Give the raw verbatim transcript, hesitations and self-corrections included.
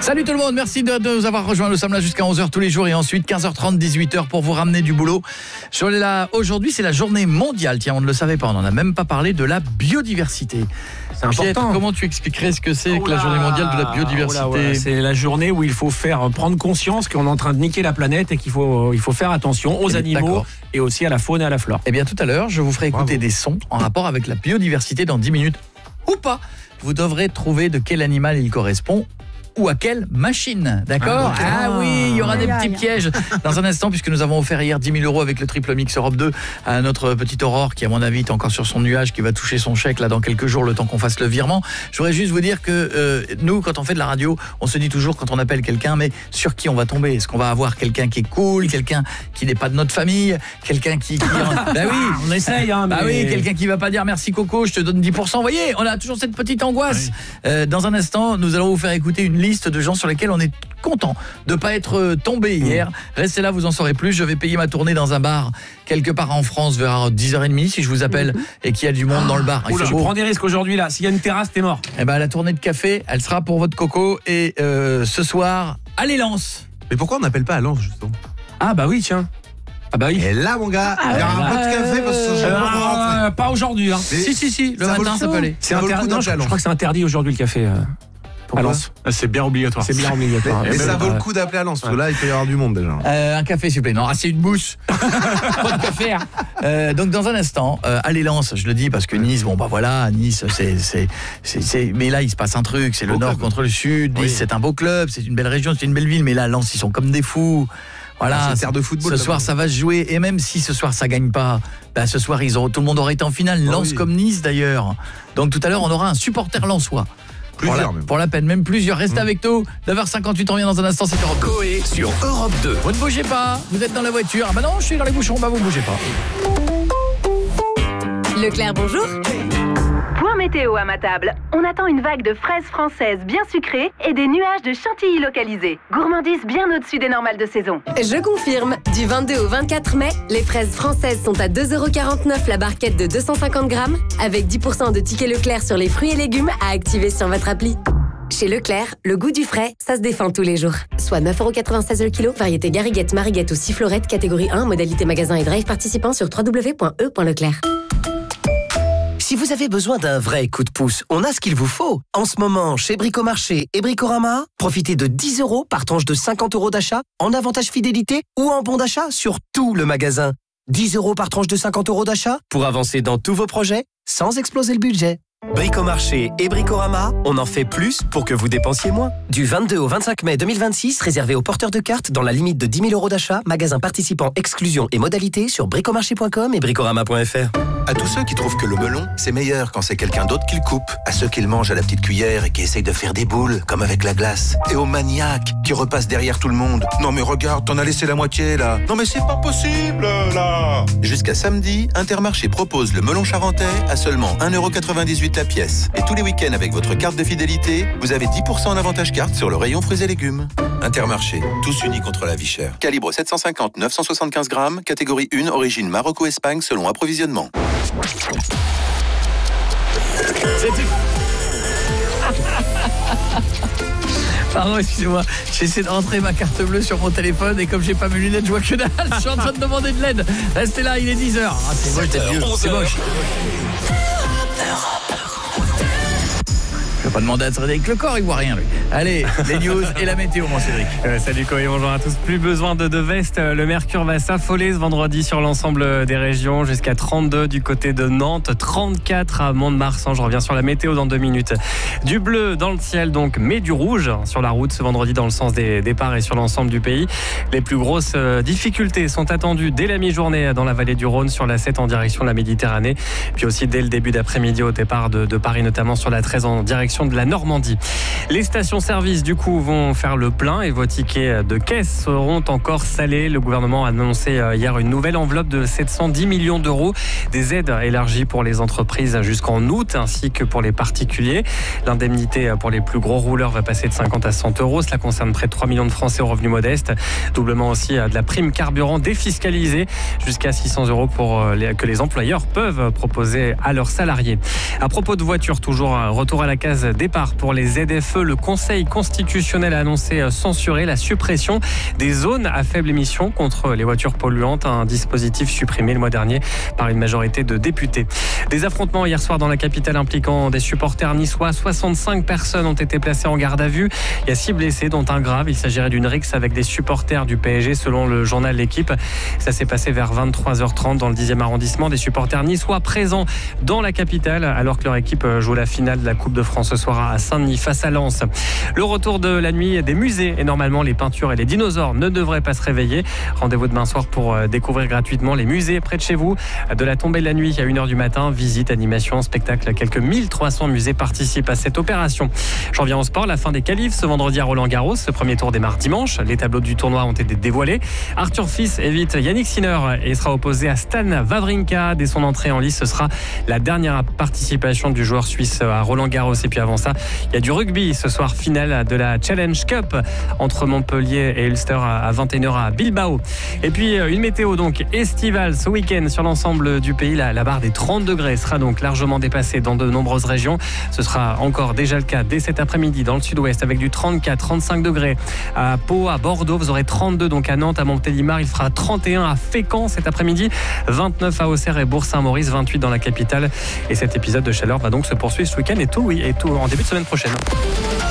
Salut tout le monde, merci de, de nous avoir rejoints. Nous sommes là jusqu'à onze heures tous les jours et ensuite quinze heures trente, dix-huit heures pour vous ramener du boulot. Je suis là, aujourd'hui, c'est la journée mondiale. Tiens, on ne le savait pas, on n'en a même pas parlé de la biodiversité. C'est important. Piètre, comment tu expliquerais ce que c'est oh que la journée mondiale de la biodiversité? oh là, ouais. C'est la journée où il faut faire prendre conscience qu'on est en train de niquer la planète et qu'il faut, il faut faire attention aux et animaux d'accord. et aussi à la faune et à la flore. Eh bien, tout à l'heure, je vous ferai écouter Bravo. des sons en rapport avec la biodiversité dans dix minutes. Ou pas. Vous devrez trouver de quel animal il correspond. Ou à quelle machine, d'accord? Ah, Ah oui, il y aura des aïe, petits aïe. pièges dans un instant, puisque nous avons offert hier dix mille euros avec le triple mix Europe deux à notre petite Aurore qui, à mon avis, est encore sur son nuage, qui va toucher son chèque là dans quelques jours, le temps qu'on fasse le virement. Je voudrais juste vous dire que euh, nous, quand on fait de la radio, on se dit toujours quand on appelle quelqu'un, mais sur qui on va tomber? Est-ce qu'on va avoir quelqu'un qui est cool, quelqu'un qui n'est pas de notre famille, quelqu'un qui... qui... bah oui, On essaye, hein, mais... bah oui, quelqu'un qui va pas dire merci Coco, je te donne dix pour cent. Vous voyez, on a toujours cette petite angoisse. Oui. Euh, dans un instant, nous allons vous faire écouter une liste de gens sur lesquels on est content de pas être euh, tombé hier. Mmh. Restez là, vous en saurez plus. Je vais payer ma tournée dans un bar quelque part en France vers dix heures trente si je vous appelle mmh. et qu'il y a du monde dans le bar. Oula, je prends des risques aujourd'hui là. S'il y a une terrasse, t'es mort. Eh ben la tournée de café, elle sera pour votre Coco et euh, ce soir, allez Lens. Mais pourquoi on n'appelle pas à Lens justement? Ah bah oui, tiens. Ah bah oui. Et là mon gars, il y aura un peu de café parce que ça Euh, va pas rentrer. euh, pas aujourd'hui. Hein. Si si si, le ça vaut matin le ça coup. peut aller. C'est Ça vaut le interdit. coup Non, je, d'appeler à je Lens. crois que c'est interdit aujourd'hui le café. Euh, à Lens. C'est bien obligatoire. C'est bien obligatoire. Mais Et ça même, vaut euh, le coup d'appeler à Lens, parce que là il peut y avoir du monde déjà. Euh, un café s'il vous plaît. Non, ah, c'est une mousse. Pas de café. Hein. Euh, donc dans un instant, euh, allez Lens, je le dis parce que Nice, bon bah voilà, Nice, c'est c'est c'est, c'est... mais là il se passe un truc, c'est le Beau nord club. contre le sud. Nice, Oui. c'est un beau club, c'est une belle région, c'est une belle ville, mais là Lens ils sont comme des fous. Voilà, Ah, c'est terre de football, ce là-bas. soir ça va se jouer et même si ce soir ça gagne pas, bah ce soir ils ont tout le monde aurait été en finale, Lens oui. comme Nice d'ailleurs. Donc tout à l'heure on aura un supporter lensois. Pour Plusieurs la, même. pour la peine, même plusieurs. Restez Mmh. avec nous. neuf heures cinquante-huit, on revient dans un instant, c'est Europe deux. Coé sur Europe deux. Vous ne bougez pas, vous êtes dans la voiture. Ah bah non, je suis dans les bouchons, bah vous ne bougez pas. Leclerc, bonjour. Point météo à ma table. On attend une vague de fraises françaises bien sucrées et des nuages de chantilly localisés. Gourmandise bien au-dessus des normales de saison. Je confirme, du vingt-deux au vingt-quatre mai, les fraises françaises sont à deux euros quarante-neuf la barquette de deux cent cinquante grammes, avec dix pour cent de tickets Leclerc sur les fruits et légumes à activer sur votre appli. Chez Leclerc, le goût du frais, ça se défend tous les jours. Soit neuf euros quatre-vingt-seize le kilo, variété Gariguette, Mariguette ou Sifflorette, catégorie un, modalité magasin et drive participant sur w w w point e point leclerc. Si vous avez besoin d'un vrai coup de pouce, on a ce qu'il vous faut. En ce moment, chez Bricomarché et Bricorama, profitez de dix euros par tranche de cinquante euros d'achat en avantage fidélité ou en bon d'achat sur tout le magasin. dix euros par tranche de cinquante euros d'achat pour avancer dans tous vos projets sans exploser le budget. Bricomarché et Bricorama, on en fait plus pour que vous dépensiez moins. Du vingt-deux au vingt-cinq mai deux mille vingt-six, réservé aux porteurs de cartes dans la limite de dix mille euros d'achat, magasin participant exclusion et modalités sur bricomarché point com et bricorama point f r. À tous ceux qui trouvent que le melon, c'est meilleur quand c'est quelqu'un d'autre qui le coupe. À ceux qui le mangent à la petite cuillère et qui essayent de faire des boules, comme avec la glace. Et aux maniaques qui repassent derrière tout le monde. Non mais regarde, t'en as laissé la moitié là. Non mais c'est pas possible là. Jusqu'à samedi, Intermarché propose le melon charentais à seulement un euro quatre-vingt-dix-huit la pièce. Et tous les week-ends avec votre carte de fidélité, vous avez dix pour cent en avantage carte sur le rayon fruits et légumes. Intermarché, tous unis contre la vie chère. Calibre sept cent cinquante neuf cent soixante-quinze grammes, catégorie un, origine Maroc-Espagne selon approvisionnement. C'était... Pardon, excusez-moi, j'essaie de rentrer ma carte bleue sur mon téléphone et comme j'ai pas mes lunettes, je vois que dalle, je suis en train de demander de l'aide. Restez là, il est dix heures. Ah, c'est moche d'être vieux, c'est moche. Je vais pas demander à Cédric avec le corps, il voit rien lui. Allez, les news et la météo, mon Cédric. Euh, salut Coé, bonjour à tous. Plus besoin de, de veste. Le mercure va s'affoler ce vendredi sur l'ensemble des régions. Jusqu'à trente-deux du côté de Nantes, trente-quatre à Mont-de-Marsan. Je reviens sur la météo dans deux minutes. Du bleu dans le ciel donc, mais du rouge sur la route ce vendredi dans le sens des départs et sur l'ensemble du pays. Les plus grosses difficultés sont attendues dès la mi-journée dans la vallée du Rhône sur la sept en direction de la Méditerranée. Puis aussi dès le début d'après-midi au départ de, de Paris, notamment sur la treize en direction de la Normandie. Les stations-service du coup vont faire le plein et vos tickets de caisse seront encore salés. Le gouvernement a annoncé hier une nouvelle enveloppe de sept cent dix millions d'euros, des aides élargies pour les entreprises jusqu'en août ainsi que pour les particuliers. L'indemnité pour les plus gros rouleurs va passer de cinquante à cent euros. Cela concerne près de trois millions de Français aux revenus modestes. Doublement aussi de la prime carburant défiscalisée jusqu'à six cents euros pour les, que les employeurs peuvent proposer à leurs salariés. À propos de voitures, toujours un retour à la case départ pour les Z F E. Le Conseil constitutionnel a annoncé censurer la suppression des zones à faible émission contre les voitures polluantes, un dispositif supprimé le mois dernier par une majorité de députés. Des affrontements hier soir dans la capitale impliquant des supporters niçois. soixante-cinq personnes ont été placées en garde à vue. Il y a six blessés, dont un grave. Il s'agirait d'une rixe avec des supporters du P S G, selon le journal L'Équipe. Ça s'est passé vers vingt-trois heures trente dans le dixième arrondissement. Des supporters niçois présents dans la capitale, alors que leur équipe joue la finale de la Coupe de France ce soir à Saint-Denis face à Lens. Le retour de la nuit des musées et normalement les peintures et les dinosaures ne devraient pas se réveiller. Rendez-vous demain soir pour découvrir gratuitement les musées près de chez vous. De la tombée de la nuit à une heure du matin, visite, animation, spectacle. Quelques mille trois cents musées participent à cette opération. J'en viens au sport. La fin des qualifs ce vendredi à Roland-Garros. Ce premier tour démarre dimanche. Les tableaux du tournoi ont été dévoilés. Arthur Fils évite Yannick Sinner et sera opposé à Stan Wawrinka. Dès son entrée en lice, ce sera la dernière participation du joueur suisse à Roland-Garros. Et puis avant ça, il y a du rugby. Ce soir, finale de la Challenge Cup entre Montpellier et Ulster à vingt et une heures à Bilbao. Et puis une météo donc estivale ce week-end sur l'ensemble du pays. La, la barre des trente degrés sera donc largement dépassée dans de nombreuses régions. Ce sera encore déjà le cas dès cet après-midi dans le sud-ouest avec du trente-quatre, trente-cinq degrés à Pau, à Bordeaux. Vous aurez trente-deux donc à Nantes, à Montélimar. Il fera trente et un à Fécamp cet après-midi, vingt-neuf à Auxerre et Bourg-Saint-Maurice, vingt-huit dans la capitale. Et cet épisode de chaleur va donc se poursuivre ce week-end et tout, oui, et tout en début de semaine prochaine.